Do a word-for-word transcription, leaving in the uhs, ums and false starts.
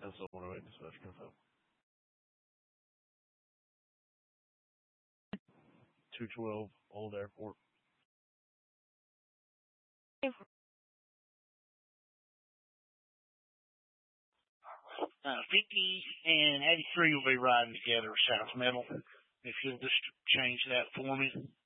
That's the one I wait dispatch confirm. Two twelve Old Airport. Uh, fifty and eighty-three will be riding together, South Middle. If you'll just change that for me.